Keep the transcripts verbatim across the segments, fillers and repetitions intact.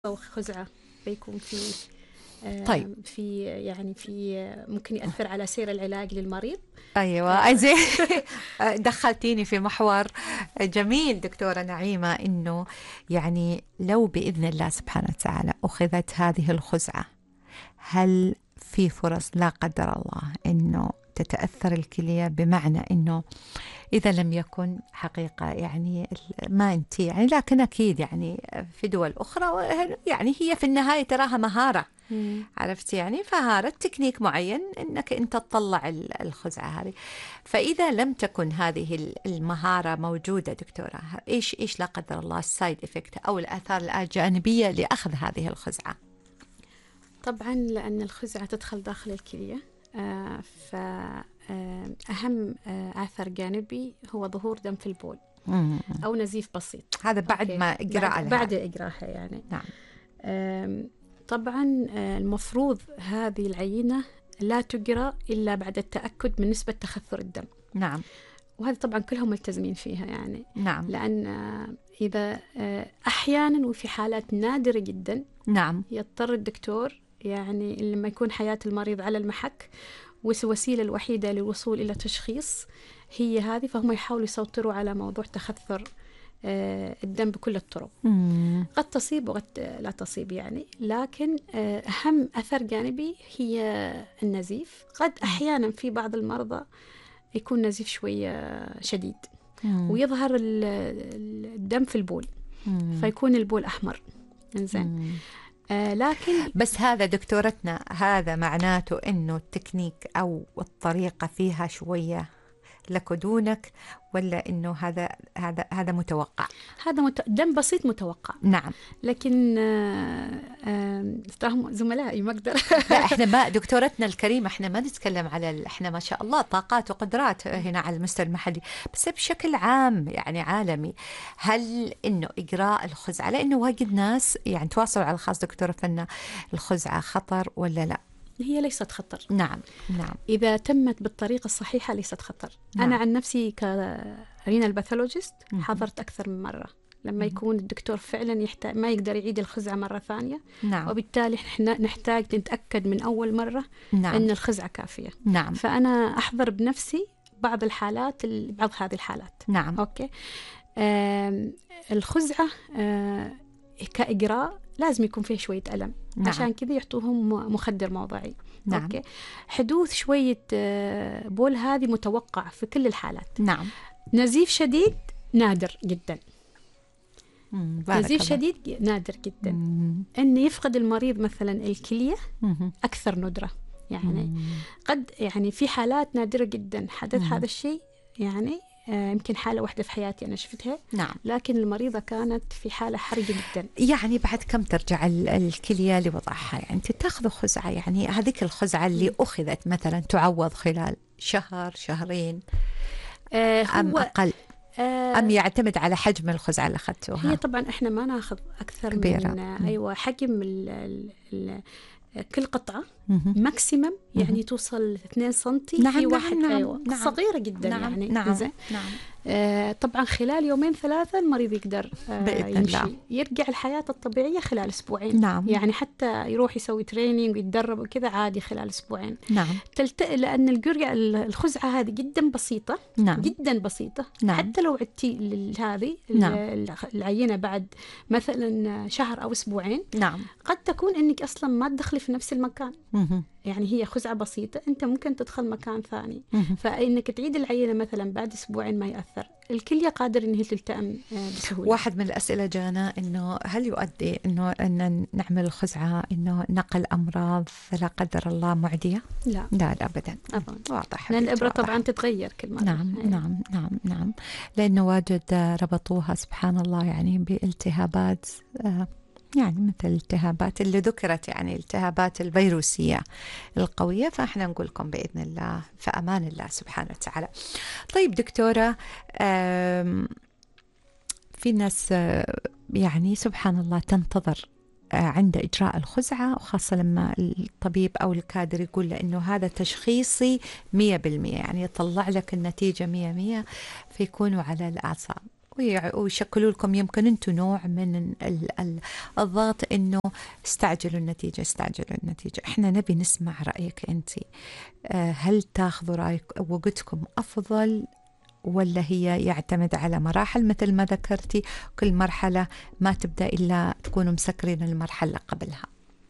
أو خزعة بيكون في طيب. في يعني في ممكن يأثر على سير العلاج للمريض. أيوة زين. دخلتيني في محور جميل دكتورة نعيمة، إنه يعني لو بإذن الله سبحانه وتعالى أخذت هذه الخزعة، هل في فرص لا قدر الله إنه تتأثر الكلية؟ بمعنى إنه إذا لم يكن حقيقة يعني ما أنت يعني، لكن أكيد يعني في دول أخرى يعني هي في النهاية تراها مهارة، عرفت يعني، فهارة تكنيك معين إنك أنت تطلع الخزعة هذه. فإذا لم تكن هذه المهارة موجودة دكتورة، إيش إيش لا قدر الله السايد إفكت أو الآثار الجانبية لأخذ هذه الخزعة؟ طبعا لأن الخزعة تدخل داخل الكلية، آه فأهم آه آثار جانبي هو ظهور دم في البول مم. أو نزيف بسيط. هذا بعد أوكي. ما إجراء بعد, لها. بعد إجراءها يعني. نعم. آه طبعا آه المفروض هذه العينة لا تجرى إلا بعد التأكد من نسبة تخثر الدم. نعم. وهذا طبعا كلهم ملتزمين فيها يعني. نعم. لأن إذا أحيانا وفي حالات نادرة جدا نعم يضطر الدكتور يعني لما يكون حياة المريض على المحك والوسيلة الوحيدة للوصول إلى تشخيص هي هذه، فهم يحاولوا يسيطروا على موضوع تخثر الدم بكل الطرق. مم. قد تصيب وقد لا تصيب يعني، لكن أهم أثر جانبي هي النزيف. قد أحيانا في بعض المرضى يكون نزيف شوية شديد مم. ويظهر الدم في البول، مم. فيكون البول أحمر. إنزين. آه لكن بس هذا دكتورتنا هذا معناته إنه التكنيك أو الطريقة فيها شوية لك ودونك، ولا إنه هذا هذا هذا متوقع؟ هذا مت... دم بسيط متوقع. نعم. لكن تراهم زملائي ما أقدر. لا إحنا ما دكتورتنا الكريمة إحنا ما نتكلم على ال... إحنا ما شاء الله طاقات وقدرات هنا على المستوى المحلي، بس بشكل عام يعني عالمي. هل إنه إجراء الخزعة، لأنه واجد ناس يعني تواصلوا على الخاص دكتورة فن الخزعة خطر ولا لا؟ هي ليست خطر. نعم. نعم. إذا تمت بالطريقة الصحيحة ليست خطر. نعم. أنا عن نفسي كرينال باثولوجيست حضرت أكثر من مرة لما يكون الدكتور فعلا يحتاج ما يقدر يعيد الخزعة مرة ثانية. نعم. وبالتالي احنا نحتاج نتأكد من أول مرة. نعم. أن الخزعة كافية. نعم. فأنا أحضر بنفسي بعض الحالات بعض هذه الحالات. نعم. أوكي. الخزعة كإجراء لازم يكون فيه شوية ألم. نعم. عشان كذا يعطوهم مخدر موضعي. نعم. أوكي. حدوث شوية بول هذه متوقع في كل الحالات. نعم. نزيف شديد نادر جدا. نزيف الله. شديد نادر جدا. مم. أن يفقد المريض مثلا الكلية مم. أكثر ندرة يعني. مم. قد يعني في حالات نادرة جدا حدث مم. هذا الشيء يعني. آه يمكن حالة واحدة في حياتي أنا شفتها. نعم. لكن المريضة كانت في حالة حرجة جدا. يعني بعد كم ترجع الكلية لوضعها؟ يعني أنت تأخذ خزعة، يعني هذيك الخزعة اللي أخذت مثلا تعوض خلال شهر شهرين آه أم أقل؟ آه أم يعتمد على حجم الخزعة اللي أخذتوها؟ هي طبعا إحنا ما ناخذ أكثر كبيرة. من آه أيوة حجم ال ال ال كل قطعة مم. ماكسيمم يعني توصل اثنين سنتي. نعم. في واحد. نعم. أيوة. نعم. صغيرة جدا. نعم. يعني. نعم. زين. نعم. آه طبعا خلال يومين ثلاثة المريض يقدر آه يمشي الله. يرجع الحياة الطبيعية خلال أسبوعين. نعم. يعني حتى يروح يسوي ترينينج ويتدرب وكذا عادي خلال أسبوعين. نعم. تلت... لأن الجرعة الخزعة هذه جدا بسيطة. نعم. جدا بسيطة. نعم. حتى لو عدتي هذه نعم. العينة بعد مثلا شهر أو أسبوعين. نعم. قد تكون إنك أصلا ما تدخلي في نفس المكان. مم. يعني هي خزعة بسيطة أنت ممكن تدخل مكان ثاني. مم. فإنك تعيد العينة مثلا بعد أسبوعين ما يأثر. الكلية قادر إن هي تلتئم بسهولة. واحد من الأسئلة جانا إنه هل يؤدي إنه أن نعمل الخزعة إنه نقل أمراض لا قدر الله معدية؟ لا لا لا أبدا. أبدا. واضح. لأن الإبرة واضح. طبعا تتغير كل مرة. نعم. يعني. نعم. نعم. نعم. لأنه واجد ربطوها سبحان الله يعني بالتهابات يعني مثل الالتهابات اللي ذكرت يعني الالتهابات الفيروسية القوية. فإحنا نقول لكم بإذن الله في أمان الله سبحانه وتعالى. طيب دكتورة، في ناس يعني سبحان الله تنتظر عند إجراء الخزعة، وخاصة لما الطبيب أو الكادر يقول له إنه هذا تشخيصي مية بالمية، يعني يطلع لك النتيجة مية مية، فيكونوا على الأعصاب. ويشكلوا لكم يمكن أنتم نوع من الضغط إنه استعجلوا النتيجة استعجلوا النتيجة. إحنا نبي نسمع رأيك أنت، هل تاخذوا رأيك وقتكم أفضل ولا هي يعتمد على مراحل مثل ما ذكرتي، كل مرحلة ما تبدأ إلا تكونوا مسكرين المرحلة قبلها؟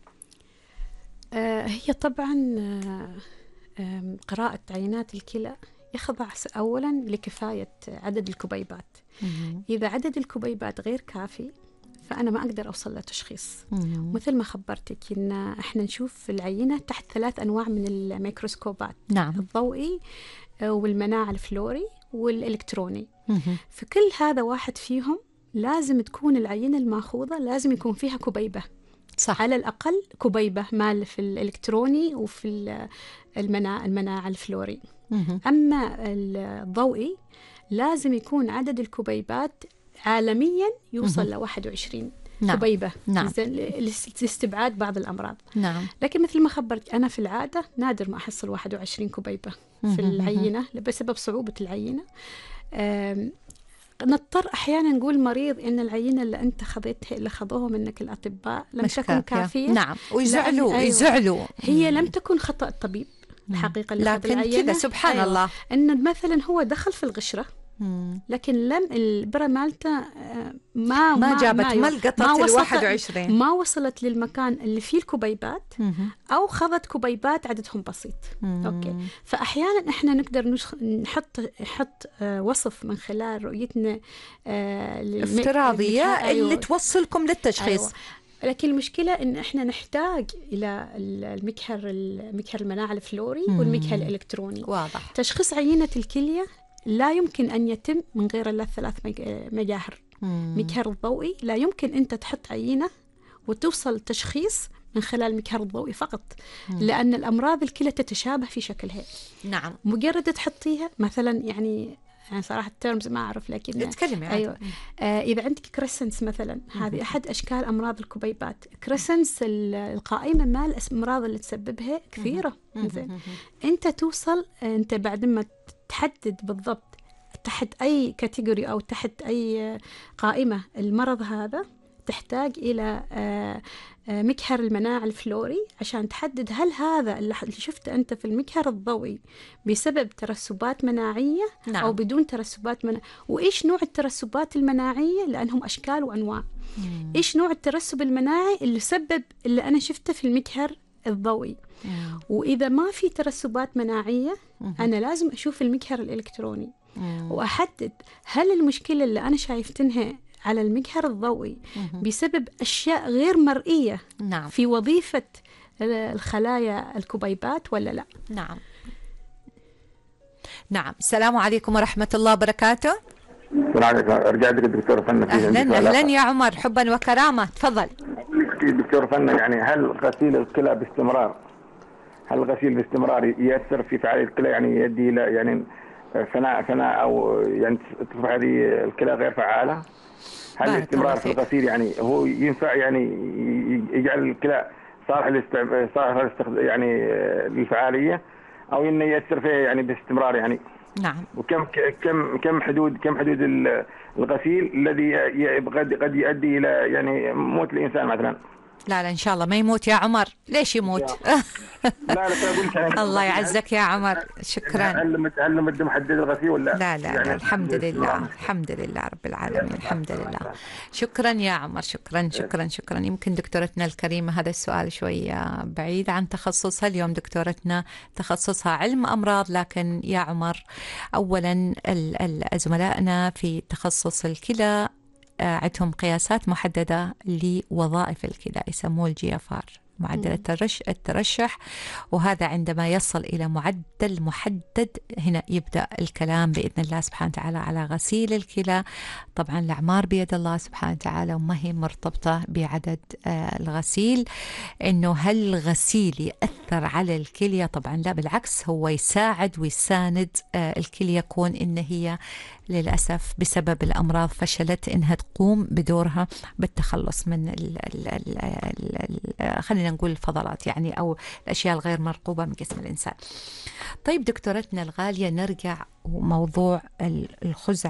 آه هي طبعا آه قراءة عينات الكلى يخضع أولا لكفاية عدد الكبيبات. مم. إذا عدد الكبيبات غير كافي فأنا ما أقدر أوصل لتشخيص. مم. مثل ما خبرتك إن إحنا نشوف العينة تحت ثلاث أنواع من الميكروسكوبات. نعم. الضوئي والمناعة الفلوري والإلكتروني. مم. فكل هذا واحد فيهم لازم تكون العينة الماخوذة لازم يكون فيها كبيبة. صح. على الأقل كبيبة مال في الإلكتروني وفي المناعة, المناعة الفلوري. مم. أما الضوئي لازم يكون عدد الكبيبات عالميا يوصل ل واحد وعشرين نعم. كبيبة. نعم. لاستبعاد بعض الأمراض. نعم. لكن مثل ما خبرت أنا في العادة نادر ما أحصل واحد وعشرين كبيبة في العينة بسبب صعوبة العينة. نضطر أحيانا نقول مريض إن العينة اللي أنت خذيتها اللي خذوها منك الأطباء لم تكن كافية. نعم. ويزعلوا أيوة. يزعلوا هي لم تكن خطأ الطبيب الحقيقة اللي لكن كذا سبحان أيوة. الله إن مثلا هو دخل في الغشرة لكن لم البرة مالته ما ما جابت ما لقطت ال واحد وعشرين، ما وصلت للمكان اللي فيه الكبيبات أو خذت كبيبات عددهم بسيط. أوكي. فأحيانا إحنا نقدر نحط نحط وصف من خلال رؤيتنا افتراضية أيوة. اللي توصلكم للتشخيص. أيوة. لكن المشكلة إن إحنا نحتاج إلى المكهر المكهر المناعة الفلوري والمكهر الإلكتروني. واضح. تشخيص عينة الكلية لا يمكن أن يتم من غير الثلاث مجاهر. مكهر الضوئي لا يمكن أنت تحط عينة وتوصل تشخيص من خلال المكهر الضوئي فقط. مم. لأن الأمراض الكلى تتشابه في شكلها. نعم. مجرد تحطيها مثلا يعني يعني صراحة الترمز ما أعرف لكن تتكلمي أيوة. آه إذا عندك كريسنس مثلا هذه أحد أشكال أمراض الكبيبات. كريسنس القائمة مال الأمراض اللي تسببها كثيرة. زين أنت توصل أنت بعد ما تحدد بالضبط تحت أي كاتيجوري أو تحت أي قائمة المرض هذا تحتاج إلى مكهر المناعة الفلوري عشان تحدد هل هذا اللي شفته أنت في المكهر الضوئي بسبب ترسبات مناعية. نعم. أو بدون ترسبات مناعية، وإيش نوع الترسبات المناعية لأنهم أشكال وأنواع. مم. إيش نوع الترسب المناعي اللي سبب اللي أنا شفته في المكهر الضوئي. مم. وإذا ما في ترسبات مناعية مم. أنا لازم أشوف المكهر الإلكتروني مم. وأحدد هل المشكلة اللي أنا شايفتنها على المكهر الضوئي مم. بسبب أشياء غير مرئية. نعم. في وظيفة الخلايا الكبيبات ولا لا. نعم. نعم. السلام عليكم ورحمة الله وبركاته. رجع لك الدكتور فنة. أهلا أهلا يا عمر، حبا وكرامة، تفضل. دكتور فنة يعني هل غسيل الكلى باستمرار هل الغسيل باستمرار يأثر في فعالية الكلى يعني يؤدي إلى يعني فناء فناء أو يعني تصبح هذه الكلى غير فعالة؟ هل الاستمرار في الغسيل يعني هو ينفع يعني يجعل الكلى صالح للاستعمال صالح يعني للفعالية أو إنه يأثر فيها يعني باستمرار يعني؟ نعم. وكم كم كم حدود كم حدود الغسيل الذي قد قد يؤدي الى يعني موت الانسان مثلا؟ لا لا ان شاء الله ما يموت يا عمر، ليش يموت؟ لا لا اقول الله يعزك يا عمر، شكرا. هل هل مده محدده الغسيل ولا لا لا, يعني لا الحمد لله الحمد لله رب العالمين الحمد لله. شكرا يا عمر، شكرا شكرا شكرا. يمكن دكتورتنا الكريمه هذا السؤال شويه بعيد عن تخصصها، اليوم دكتورتنا تخصصها علم امراض، لكن يا عمر اولا زملائنا في تخصص الكلى عندهم قياسات محددة لوظائف الكلى يسموه الجي اف ار، معدل الترش الترشح، وهذا عندما يصل إلى معدل محدد هنا يبدأ الكلام بإذن الله سبحانه وتعالى على غسيل الكلى. طبعا الأعمار بيد الله سبحانه وتعالى وما هي مرتبطة بعدد آه الغسيل. إنه هل الغسيل يأثر على الكلية؟ طبعا لا، بالعكس هو يساعد ويساند آه الكلية، يكون إن هي للأسف بسبب الأمراض فشلت إنها تقوم بدورها بالتخلص من ال ال ال ال خلينا نقول الفضلات يعني أو الأشياء الغير مرغوبة من جسم الإنسان. طيب دكتورتنا الغالية، نرجع موضوع الخزعة.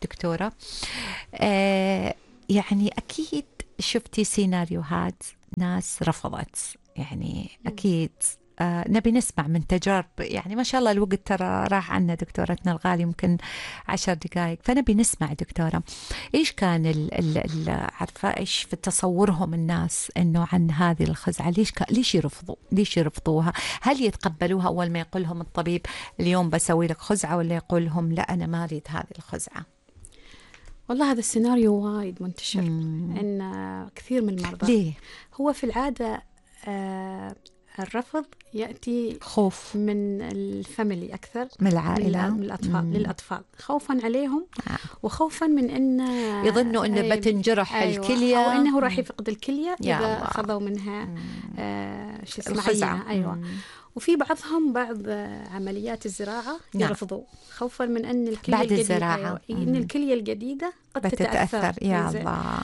دكتورة، آه يعني أكيد شفتي سيناريوهات ناس رفضت، يعني أكيد آه نبي نسمع من تجارب. يعني ما شاء الله الوقت ترى راح عنا دكتورتنا الغالي يمكن عشر دقائق، فنبي نسمع دكتورة إيش كان ال ال ال عارفة إيش في تصورهم الناس إنه عن هذه الخزعة، ليش ك... ليش يرفضوا ليش يرفضوها؟ هل يتقبلوها أول ما يقول لهم الطبيب اليوم بسوي لك خزعة، ولا يقول لهم لا أنا ما أريد هذه الخزعة؟ والله هذا السيناريو وايد منتشر، مم. إن كثير من المرضى ليه؟ هو في العادة آه الرفض يأتي خوف من الفاميلي أكثر من العائلة، من الأطفال مم. للأطفال، خوفا عليهم آه. وخوفا من أن يظنوا أنه أي- بتنجرح أيوة، الكلية، أو أنه راح مم. يفقد الكلية يا إذا الله. أخذوا منها آه شو اسمه الخزعة. عينة. أيوة. مم. وفي بعضهم بعض آه، عمليات الزراعة نعم. يرفضوا خوفا من أن الكلية بعد الجديدة الزراعة. أيوة مم. أن الكلية الجديدة قد تتأثر. بتتأثر. يا إنزين. الله.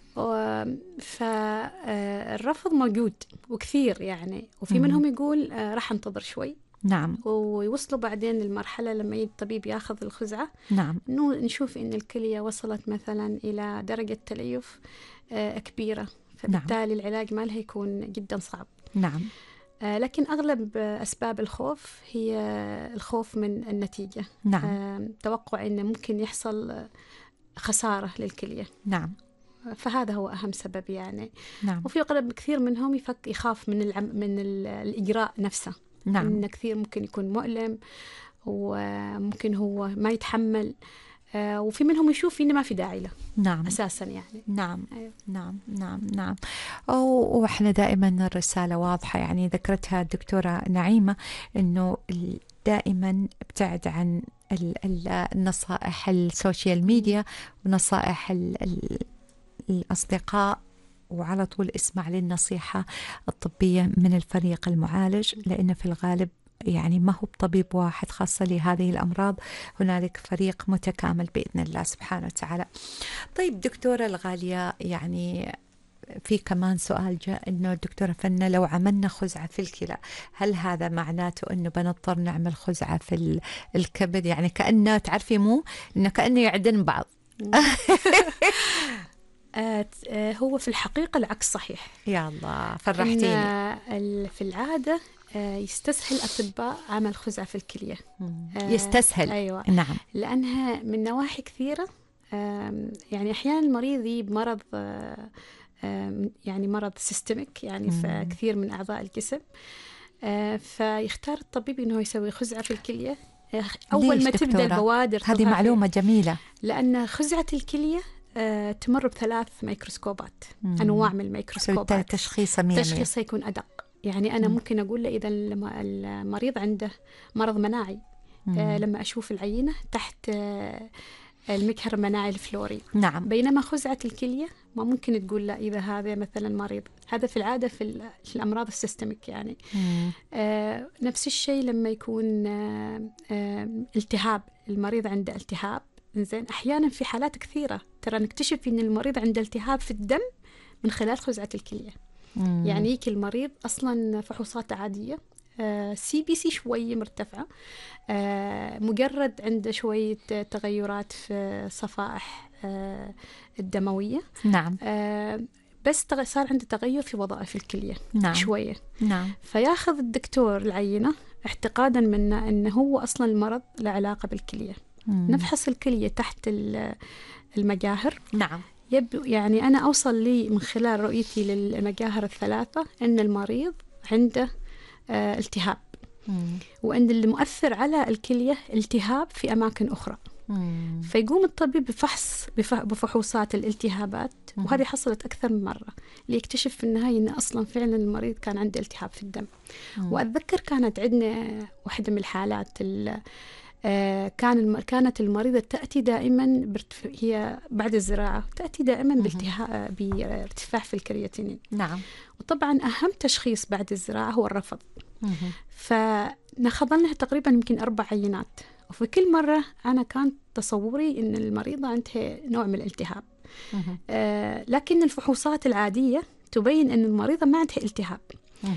فالرفض موجود وكثير يعني، وفي مم. منهم يقول آه، راح انتظر شوي، نعم ويوصلوا بعدين للمرحلة لما يجي الطبيب ياخذ الخزعة نعم إنه نشوف إن الكلية وصلت مثلا إلى درجة تليف آه، كبيرة، فبالتالي العلاج مالها يكون جدا صعب. نعم. آه، لكن أغلب آه، أسباب الخوف هي الخوف من النتيجة. نعم. آه، توقع إنه ممكن يحصل آه، خسارة للكلية، نعم. فهذا هو أهم سبب يعني. نعم. وفي أغلب كثير منهم يفك يخاف من العم من ال- الإجراء نفسه، نعم. إن كثير ممكن يكون مؤلم وممكن هو ما يتحمل، آه، وفي منهم يشوف إنه ما في داعي له نعم. أساسا يعني. نعم. أيوة. نعم. نعم. نعم. وإحنا دائما الرسالة واضحة، يعني ذكرتها الدكتورة نعيمة إنه دائما ابتعد عن ال- ال- النصائح السوشيال ميديا ونصائح ال- ال- الأصدقاء، وعلى طول اسمع للنصيحة الطبية من الفريق المعالج، لأن في الغالب يعني ما هو بطبيب واحد خاصة لهذه الأمراض، هنالك فريق متكامل بإذن الله سبحانه وتعالى. طيب دكتورة الغالية، يعني في كمان سؤال جاء إنه الدكتورة فنة لو عملنا خزعة في الكلى، هل هذا معناته إنه بنضطر نعمل خزعة في ال- الكبد؟ يعني كأنه تعرفي مو إنه كأنه يعدن بعض. آه، آه، هو في الحقيقة العكس صحيح. يا الله إن فرحتيني. ال- في العادة آه، يستسهل الأطباء عمل خزعة في الكلية. آه، يستسهل. أيوة. نعم. لأنها من نواحي كثيرة. آم، يعني أحيانا المريض يجي بمرض آه، آم، يعني مرض سيستميك، يعني في كثير من أعضاء الجسم، آه، فيختار الطبيب إنه يسوي خزعة في الكلية آه، أول ليش ما تبدأ دكتورة؟ البوادر هذه تظهر. معلومة جميلة. لأن خزعة الكلية آه، تمر بثلاث ميكروسكوبات، مم. أنواع من سويت الميكروسكوبات. تشخيص مية مية. تشخيصه يكون أدق. يعني أنا مم. ممكن أقول له إذا الم- المريض عنده مرض مناعي آه، لما أشوف العينة تحت آه، المجهر المناعي الفلوري. نعم. بينما خزعة الكلية ما ممكن تقول لا إذا هذا مثلا مريض. هذا في العادة في, ال- في الأمراض السيستميك يعني. مم. آه نفس الشيء لما يكون آه آه التهاب، المريض عنده التهاب. إنزين أحيانا في حالات كثيرة ترى نكتشف إن المريض عنده التهاب في الدم من خلال خزعة الكلية. مم. يعني يجي المريض أصلا فحوصات عادية، آه سي بي سي شوية مرتفعة، آه مجرد عنده شوية تغيرات في صفائح آه الدموية، نعم. آه بس تغ- صار عنده تغير في وظائف الكلية نعم. شوية. نعم. فياخذ الدكتور العينة اعتقادا منا أنه هو أصلا المرض له علاقة بالكلية. مم. نفحص الكلية تحت ال- المجاهر. نعم. يبدو يعني أنا أوصل لي من خلال رؤيتي للمجاهر الثلاثة أن المريض عنده آه التهاب، مم. وأن اللي مؤثر على الكلية التهاب في أماكن أخرى. مم. فيقوم الطبيب بفحص بف- بفحوصات الالتهابات، مم. وهذه حصلت أكثر من مرة، ليكتشف في النهاية أن أصلا فعلا المريض كان عنده التهاب في الدم. مم. وأتذكر كانت عندنا واحدة من الحالات ال- آه، كان الم- كانت المريضة تأتي دائما بارتف... هي بعد الزراعة تأتي دائما بالتها... بارتفاع في الكرياتينين. نعم. وطبعا أهم تشخيص بعد الزراعة هو الرفض. مم. فناخذ لها تقريبا يمكن أربع عينات، وفي كل مرة أنا كان تصوري إن المريضة عندها نوع من الالتهاب، مم. آه، لكن الفحوصات العادية تبين أن المريضة ما عندها التهاب. مم.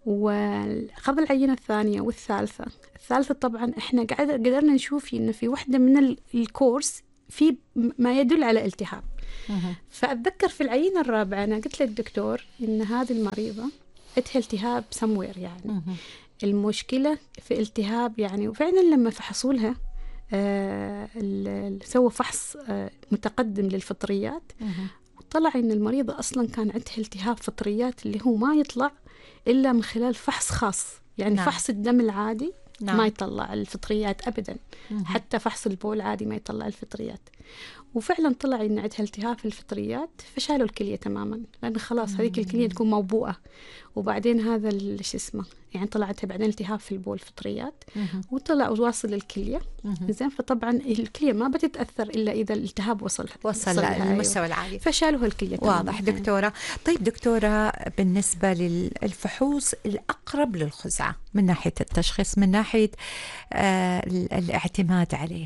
وأخذ العينة الثانية والثالثة. الثالثة طبعا إحنا قاعد قدرنا نشوف إن في واحدة من ال- الكورس في ما يدل على التهاب. فأتذكر في العينة الرابعة أنا قلت للدكتور إن هذه المريضة عندها التهاب سموير، يعني المشكلة في التهاب يعني. وفعلا لما فحصوا لها آه سووا فحص آه متقدم للفطريات، وطلع إن المريضة أصلا كان عندها التهاب فطريات اللي هو ما يطلع إلا من خلال فحص خاص، يعني نعم. فحص الدم العادي نعم. ما يطلع الفطريات أبدا، مه. حتى فحص البول عادي ما يطلع الفطريات. وفعلا طلع إن عندها التهاب في الفطريات، فشالوا الكلية تماما، لأن خلاص هذيك الكلية تكون موبوءة. وبعدين هذا شو اسمه يعني طلعت بعدين التهاب في البول فطريات، وطلع واصل الكلية زين. فطبعا الكلية ما بتتأثر إلا إذا الالتهاب وصل وصل للمستوى العالي، فشالوه الكلية تماما. واضح دكتورة. طيب دكتورة، بالنسبة للفحوص الأقرب للخزعة من ناحية التشخيص، من ناحية آه الاعتماد عليه،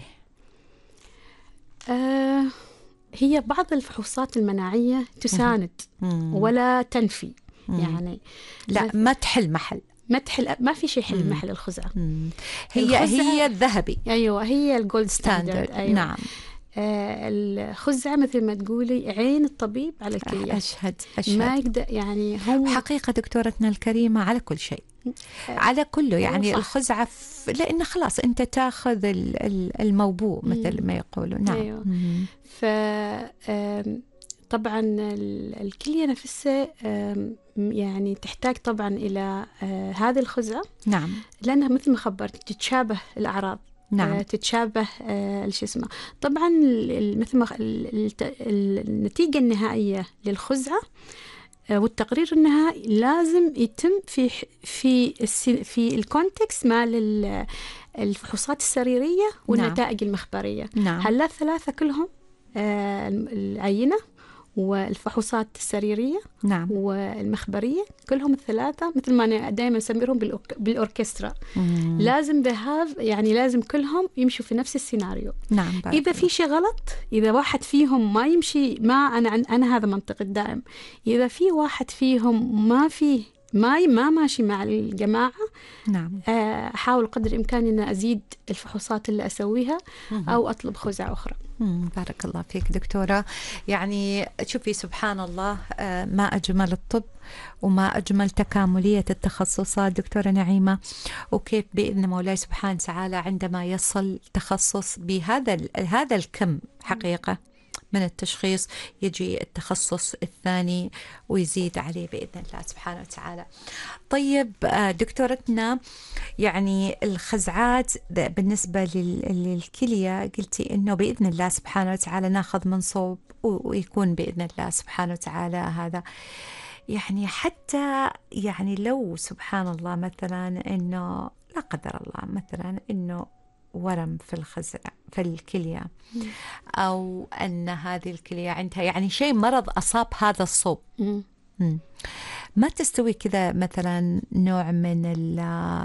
آه هي بعض الفحوصات المناعية تساند مم. ولا تنفي، مم. يعني لا ما تحل محل ما تحل ما في شيء يحل محل الخزعة. هي هي الذهبي، أيوة هي الجولد ستاندرد. أيوة. نعم. آه الخزعة مثل ما تقولي عين الطبيب على الكلية. أشهد أشهد ما يقدر يعني هم حقيقة دكتورتنا الكريمة على كل شيء، على كله يعني الخزعة ف... لأن خلاص أنت تاخذ الموبوء مثل ما يقولوا. نعم. أيوة. ف طبعا الكلية نفسها يعني تحتاج طبعا إلى هذه الخزعة. نعم. لأنها مثل ما خبرت تتشابه الأعراض. نعم. تتشابه شو اسمه. طبعا مثل ما النتيجة النهائية للخزعة والتقرير النهائي لازم يتم في في في الكونتكست مع الفحوصات السريرية والنتائج نعم. المخبرية. نعم. هلا الثلاثة كلهم العينة والفحوصات السريرية نعم. والمخبرية كلهم الثلاثة مثل ما أنا دائما أسميهم بالأوركسترا. مم. لازم بهاف يعني لازم كلهم يمشوا في نفس السيناريو. نعم. إذا في شيء غلط، إذا واحد فيهم ما يمشي، ما أنا أنا هذا منطق الدائم، إذا في واحد فيهم ما فيه ما ما ماشي مع الجماعة، نعم. أحاول قدر الإمكان أن أزيد الفحوصات اللي أسويها أو أطلب خزعة أخرى. مم. بارك الله فيك دكتورة. يعني شوفي سبحان الله، ما أجمل الطب وما أجمل تكاملية التخصصات دكتورة نعيمة، وكيف بإذن مولاي سبحانه وتعالى عندما يصل تخصص بهذا هذا الكم حقيقة من التشخيص يجي التخصص الثاني ويزيد عليه بإذن الله سبحانه وتعالى. طيب دكتورتنا، يعني الخزعات بالنسبة للكلية قلتي إنه بإذن الله سبحانه وتعالى ناخذ من صوب ويكون بإذن الله سبحانه وتعالى هذا. يعني حتى يعني لو سبحان الله مثلا إنه لا قدر الله مثلا إنه ورم في الخزع في الكلية، أو أن هذه الكلية عندها يعني شيء مرض أصاب هذا الصوب، ما تستوي كذا مثلا نوع من ال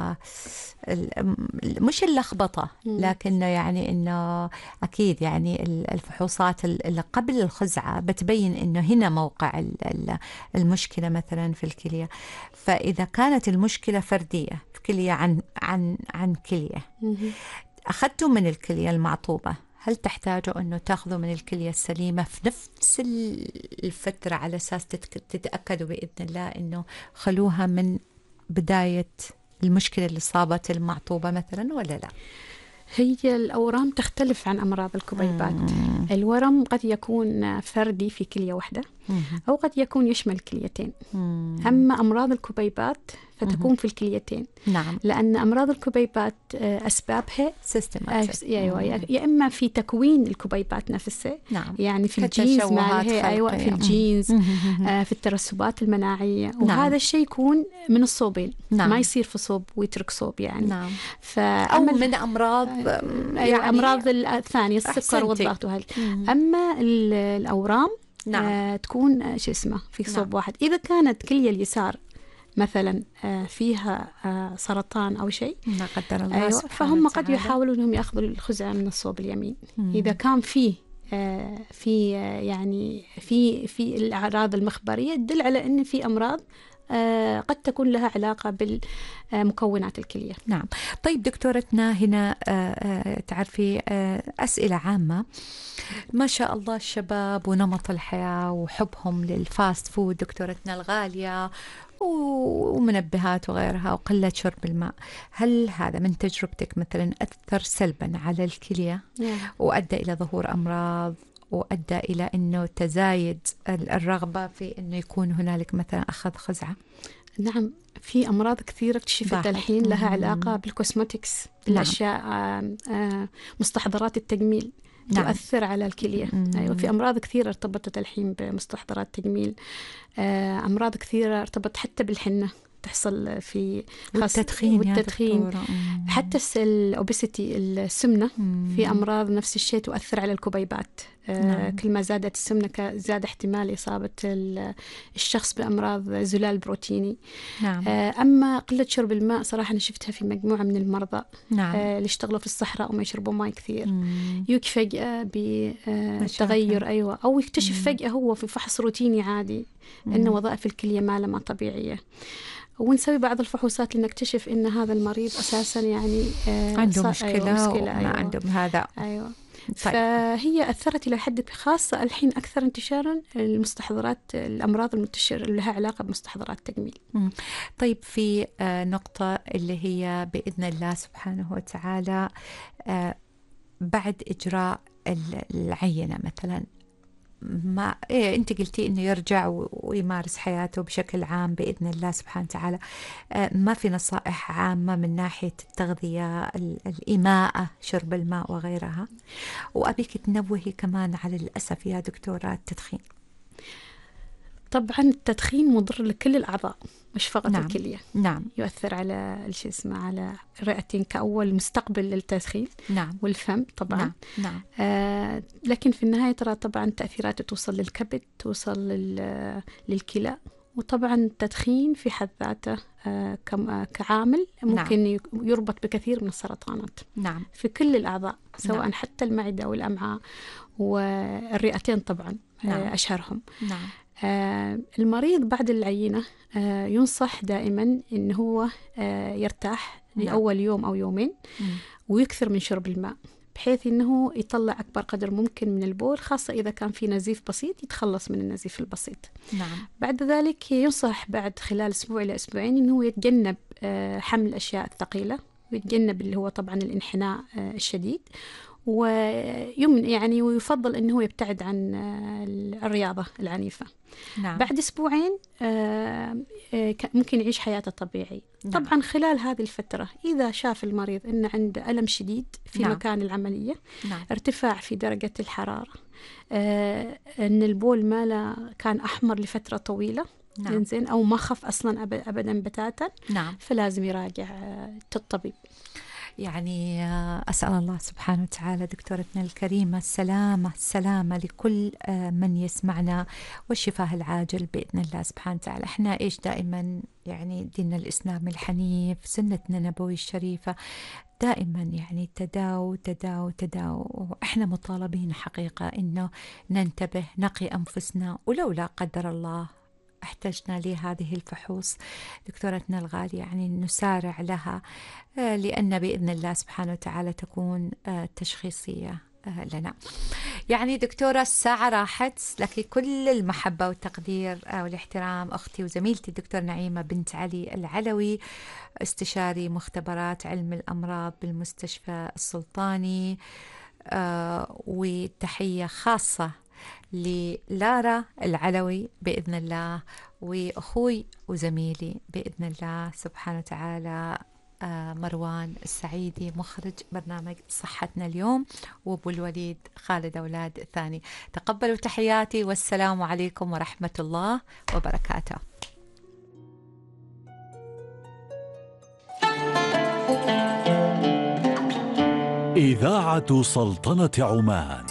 مش اللخبطة، لكنه يعني إنه أكيد يعني الفحوصات اللي قبل الخزعة بتبين إنه هنا موقع المشكلة مثلا في الكلية. فإذا كانت المشكلة فردية في كلية عن عن عن كلية، أخذتوا من الكلية المعطوبة، هل تحتاجوا أنه تأخذوا من الكلية السليمة في نفس الفترة على أساس تتأكدوا بإذن الله أنه خلوها من بداية المشكلة اللي صابت المعطوبة مثلا، ولا لا؟ هي الأورام تختلف عن أمراض الكبيبات. مم. الورم قد يكون فردي في كلية واحدة، مم. أو قد يكون يشمل كليتين. مم. أما أمراض الكبيبات فتكون في الكليتين. نعم. لأن أمراض الكبيبات أسبابها سيستماتيك، أيوة، يا إما في تكوين الكبيبات نفسها، نعم. يعني في الجينز مالها، أيوة في الجينز، آه في الترسبات المناعية، وهذا نعم. الشيء يكون من الصوبين، نعم. ما يصير في صوب ويترك صوب يعني، نعم. أو من أمراض آه يعني أيوة أمراض الثانية السكر والضغط وهذا. أما الأورام نعم. آه تكون شو اسمه في صوب نعم. واحد. إذا كانت كلية اليسار مثلا فيها سرطان أو شيء لا قدر الله، أيوة، فهم قد يحاولوا أنهم يأخذوا الخزعة من الصوب اليمين. مم. إذا كان فيه في يعني في في الأعراض المخبرية تدل على أن في أمراض قد تكون لها علاقة بالمكونات الكلية. نعم. طيب دكتورتنا، هنا تعرفي أسئلة عامة. ما شاء الله الشباب ونمط الحياة وحبهم للفاست فود دكتورتنا الغالية ومنبهات وغيرها وقلة شرب الماء، هل هذا من تجربتك مثلا أثر سلبا على الكلية وأدى إلى ظهور أمراض وأدى إلى أنه تزايد الرغبة في أنه يكون هنالك مثلا أخذ خزعة؟ نعم، في أمراض كثيرة اكتشفت الحين لها علاقة بالكوسموتكس، الأشياء نعم. مستحضرات التجميل نعم. تؤثر على الكلية. أيوة، في أمراض كثيرة ارتبطت الحين بمستحضرات التجميل، أمراض كثيرة ارتبطت حتى بالحنة تحصل في والتدخين, والتدخين حتى الأوبيسيتي السمنة. مم. في أمراض نفس الشيء تؤثر على الكبيبات. نعم. كل ما زادت السمنة زاد احتمال إصابة الشخص بأمراض زلال بروتيني. نعم. أما قلة شرب الماء صراحة أنا شفتها في مجموعة من المرضى. نعم. اللي يشتغلوا في الصحراء وما يشربوا ماء كثير، يوك فجأة بتغير أيوة أو يكتشف مم. فجأة هو في فحص روتيني عادي مم. إن وظائف الكلية ما لما طبيعية، ونسوي بعض الفحوصات لنكتشف إن هذا المريض أساساً يعني عنده مشكلة, أيوة مشكلة وما أيوة. عندهم هذا. أيوة. طيب. فهي أثرت إلى حد خاصة الحين أكثر انتشاراً المستحضرات، الأمراض المنتشرة اللي لها علاقة بمستحضرات التجميل. مم. طيب في نقطة اللي هي بإذن الله سبحانه وتعالى بعد إجراء العينة مثلاً، ما إيه أنت قلتي إنه يرجع ويمارس حياته بشكل عام بإذن الله سبحانه وتعالى، ما في نصائح عامة من ناحية التغذية، الإماءة، شرب الماء وغيرها؟ وأبيك تنوهي كمان على الأسف يا دكتورة التدخين. طبعا التدخين مضر لكل الأعضاء مش فقط نعم. الكلية. نعم. يؤثر على الشيء اسمه على الرئتين كأول مستقبل للتدخين. نعم. والفم طبعا. نعم. نعم. آه لكن في النهاية ترى طبعا تأثيراته توصل للكبد، توصل للكلى، وطبعا التدخين في حد ذاته آه كعامل ممكن نعم. يربط بكثير من السرطانات. نعم. في كل الأعضاء سواء نعم. حتى المعدة والأمعاء والرئتين طبعا. نعم. آه أشهرهم. نعم. آه المريض بعد العينة آه ينصح دائما إن هو آه يرتاح نعم. لأول يوم أو يومين م. ويكثر من شرب الماء بحيث إنه يطلع أكبر قدر ممكن من البول، خاصة إذا كان في نزيف بسيط يتخلص من النزيف البسيط. نعم. بعد ذلك ينصح بعد خلال أسبوع إلى أسبوعين إنه يتجنب آه حمل الأشياء الثقيلة، ويتجنب اللي هو طبعا الانحناء آه الشديد، ويمن يعني ويفضل أنه يبتعد عن الرياضة العنيفة. نعم. بعد أسبوعين ممكن يعيش حياته طبيعي. نعم. طبعا خلال هذه الفترة إذا شاف المريض أن عنده ألم شديد في نعم. مكان العملية، نعم. ارتفاع في درجة الحرارة، أن البول ماله كان أحمر لفترة طويلة، نعم. زين أو ما خف أصلا أبدا بتاتا، نعم. فلازم يراجع الطبيب. يعني أسأل الله سبحانه وتعالى دكتورتنا الكريمة السلامة السلامة لكل من يسمعنا والشفاء العاجل بإذن الله سبحانه وتعالى. إحنا إيش دائما يعني ديننا الإسلامي الحنيف، سنتنا النبوية الشريفة دائما يعني تداو تداو تداو، وإحنا مطالبين حقيقة إنه ننتبه، نقي أنفسنا، ولو لا قدر الله احتجنا لهذه الفحوص دكتورتنا الغالية يعني نسارع لها، لأن بإذن الله سبحانه وتعالى تكون تشخيصية لنا. يعني دكتورة الساعة راحت، لك كل المحبة والتقدير والاحترام أختي وزميلتي الدكتور نعيمة بنت علي العلوي، استشاري مختبرات علم الأمراض بالمستشفى السلطاني، وتحية خاصة للارا العلوي بإذن الله، وأخوي وزميلي بإذن الله سبحانه وتعالى مروان السعيدي مخرج برنامج صحتنا اليوم، وابو الوليد خالد أولاد الثاني. تقبلوا تحياتي والسلام عليكم ورحمة الله وبركاته. إذاعة سلطنة عمان.